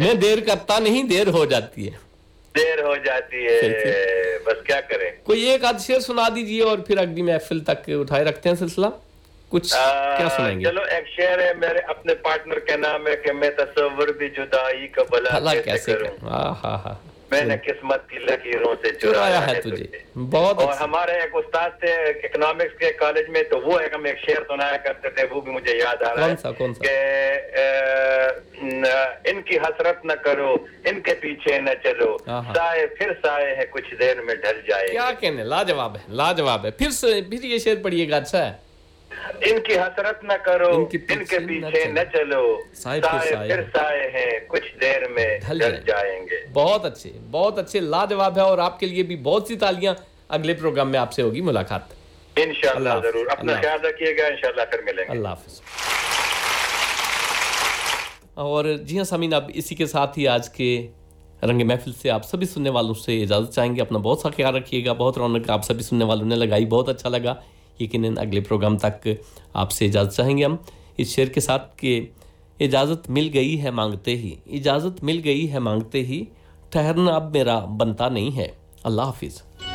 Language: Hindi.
मैं देर करता नहीं, देर हो जाती है। देर हो जाती है, बस क्या करें। कोई एक आध शेर सुना दीजिए और फिर अगली महफिल तक उठाए रखते हैं सिलसिला। कुछ क्या सुनाएंगे? चलो एक शेर है मेरे अपने पार्टनर के नाम है कि मैं तस्वर भी जुदाई का भला कैसे करूं, मैंने किस्मत की लकीरों से चुराया है तुझे। बहुत और हमारे एक उस्ताद थे इकोनॉमिक्स के कॉलेज में, तो वो एक हम एक शेर सुनाया करते थे, वो भी मुझे याद आ रहा है। कौन सा? कि इनकी हसरत न करो, इनके पीछे न चलो, साए फिर साए है कुछ देर में ढल जाए। क्या कहने, लाजवाब है, लाजवाब है। फिर ये शेर पढ़िएगा। अच्छा है। इनकी हसरत न करो, इनके पीछे न चलो, साए फिर साए हैं कुछ देर में ढल जाएंगे। बहुत अच्छे, बहुत अच्छे, लाजवाब है। और आपके लिए भी बहुत सी तालियां। अगले प्रोग्राम में आपसे होगी मुलाकात इंशाअल्लाह। जरूर अपना ख्याल रखिएगा, इंशाअल्लाह फिर मिलेंगे। अल्लाह हाफिज। और जी हाँ सामीन, अब इसी के साथ ही आज के रंग महफिल से आप सभी सुनने वालों से इजाज़त चाहेंगे। अपना बहुत सा ख्याल रखिएगा। बहुत रौनक आप सभी सुनने वालों ने लगाई, बहुत अच्छा लगा। यकीनन अगले प्रोग्राम तक आपसे इजाज़त चाहेंगे हम इस शेर के साथ कि इजाज़त मिल गई है मांगते ही, इजाज़त मिल गई है मांगते ही, ठहरना अब मेरा बनता नहीं है। अल्लाह हाफिज़।